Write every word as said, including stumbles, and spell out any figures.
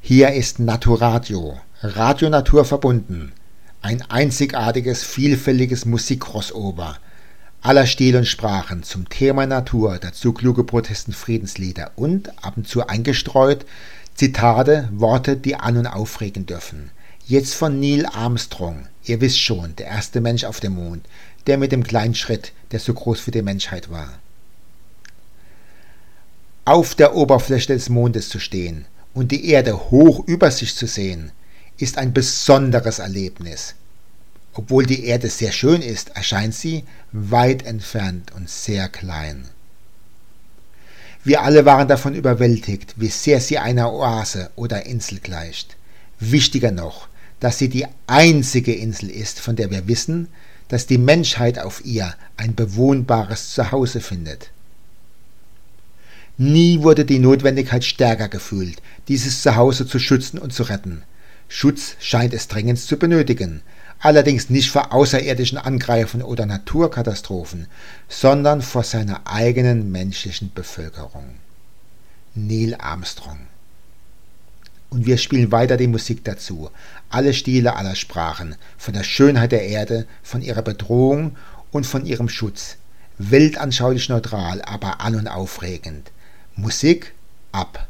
Hier ist Naturadio, Radio Natur verbunden. Ein einzigartiges, vielfältiges Musik-Crossover aller Stil und Sprachen zum Thema Natur, dazu kluge Protesten, Friedenslieder und, ab und zu eingestreut, Zitate, Worte, die an- und aufregen dürfen. Jetzt von Neil Armstrong, ihr wisst schon, der erste Mensch auf dem Mond, der mit dem kleinen Schritt, der so groß für die Menschheit war. Auf der Oberfläche des Mondes zu stehen und die Erde hoch über sich zu sehen, ist ein besonderes Erlebnis. Obwohl die Erde sehr schön ist, erscheint sie weit entfernt und sehr klein. Wir alle waren davon überwältigt, wie sehr sie einer Oase oder Insel gleicht. Wichtiger noch, dass sie die einzige Insel ist, von der wir wissen, dass die Menschheit auf ihr ein bewohnbares Zuhause findet. Nie wurde die Notwendigkeit stärker gefühlt, dieses Zuhause zu schützen und zu retten. Schutz scheint es dringend zu benötigen, allerdings nicht vor außerirdischen Angreifern oder Naturkatastrophen, sondern vor seiner eigenen menschlichen Bevölkerung. Neil Armstrong. Und wir spielen weiter die Musik dazu, alle Stile aller Sprachen, von der Schönheit der Erde, von ihrer Bedrohung und von ihrem Schutz. Weltanschaulich neutral, aber an- und aufregend. Musik ab.